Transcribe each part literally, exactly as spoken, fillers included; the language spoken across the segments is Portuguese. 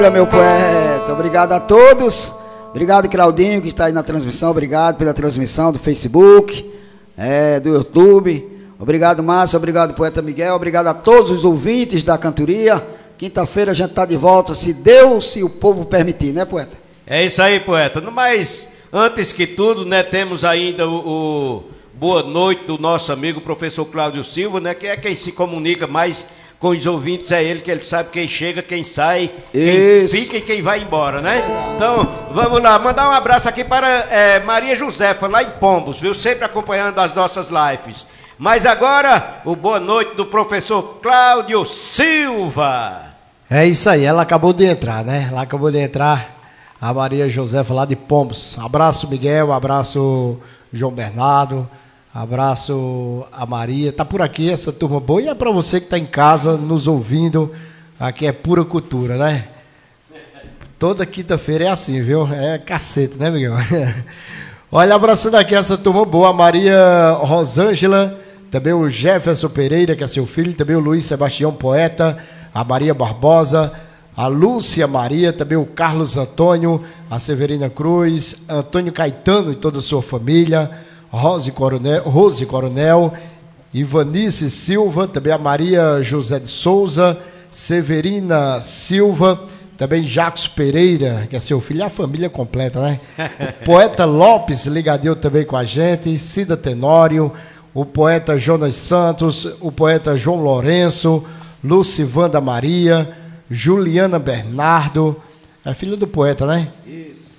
Meu poeta, obrigado a todos. Obrigado, Claudinho, que está aí na transmissão. Obrigado pela transmissão do Facebook, é, do YouTube. Obrigado, Márcio. Obrigado, poeta Miguel. Obrigado a todos os ouvintes da cantoria. Quinta-feira a gente está de volta, se Deus e o povo permitir, né, poeta? É isso aí, poeta. Mas, antes que tudo, né, temos ainda o, o boa noite do nosso amigo professor Cláudio Silva, né, que é quem se comunica mais com os ouvintes, é ele que ele sabe quem chega, quem sai, quem Isso. fica e quem vai embora, né? Então, vamos lá, mandar um abraço aqui para é, Maria Josefa, lá em Pombos, viu? Sempre acompanhando as nossas lives. Mas agora, o boa noite do professor Cláudio Silva. É isso aí, ela acabou de entrar, né? Ela acabou de entrar, a Maria Josefa lá de Pombos. Abraço, Miguel, abraço, João Bernardo. Abraço a Maria, tá por aqui essa turma boa, e é para você que tá em casa nos ouvindo, aqui é pura cultura, né? Toda quinta-feira é assim, viu? É cacete, né, Miguel? Olha, abraçando aqui essa turma boa, a Maria Rosângela, também o Jefferson Pereira, que é seu filho, também o Luiz Sebastião Poeta, a Maria Barbosa, a Lúcia Maria, também o Carlos Antônio, a Severina Cruz, Antônio Caetano e toda a sua família, Rose Coronel, Rose Coronel, Ivanice Silva, também a Maria José de Souza, Severina Silva, também Jacos Pereira, que é seu filho, a família completa, né? O poeta Lopes ligadeu também com a gente, Cida Tenório, o poeta Jonas Santos, o poeta João Lourenço, Lucivanda Maria, Juliana Bernardo, é filha do poeta, né? Isso.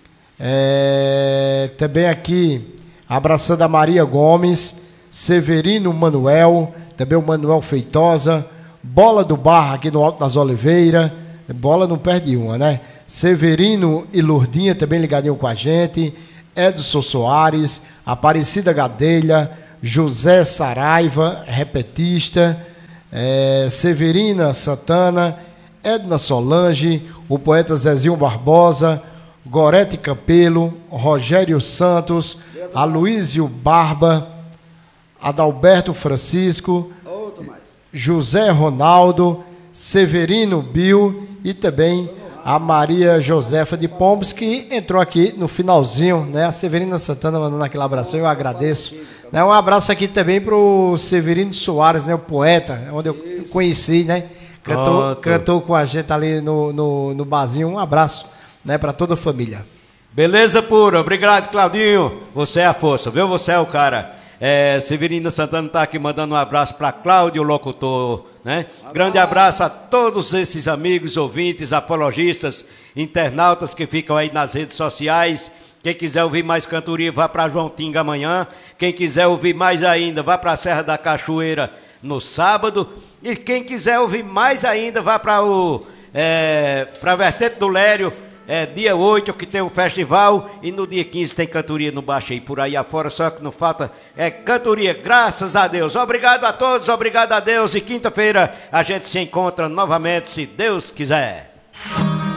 É, também aqui abraçando a Maria Gomes, Severino Manuel, também o Manuel Feitosa, Bola do Barra aqui no Alto das Oliveiras, Bola não perde uma, né? Severino e Lourdinha também ligadinho com a gente, Edson Soares, Aparecida Gadelha, José Saraiva, repetista, é, Severina Santana, Edna Solange, o poeta Zezinho Barbosa, Gorete Campelo, Rogério Santos, Aloísio Barba, Adalberto Francisco, José Ronaldo, Severino Bill e também a Maria Josefa de Pombos, que entrou aqui no finalzinho, né? A Severina Santana mandando aquele abraço, eu agradeço. Né? Um abraço aqui também para o Severino Soares, né? O poeta, onde eu conheci, né? Cantou, cantou com a gente ali no, no, no barzinho. Um abraço, né, para toda a família. Beleza pura, obrigado, Claudinho. Você é a força, viu? Você é o cara. É, Severina Santana está aqui mandando um abraço para Cláudio, o locutor, né? Abraço. Grande abraço a todos esses amigos, ouvintes, apologistas, internautas que ficam aí nas redes sociais. Quem quiser ouvir mais cantoria, vá para João Tinga amanhã. Quem quiser ouvir mais ainda, vá para a Serra da Cachoeira no sábado. E quem quiser ouvir mais ainda, vá para o é, para Vertente do Lério. É dia oito que tem o festival e no dia quinze tem cantoria no Baixo aí, por aí afora, só que não falta é cantoria, graças a Deus. Obrigado a todos, obrigado a Deus, e quinta-feira a gente se encontra novamente, se Deus quiser.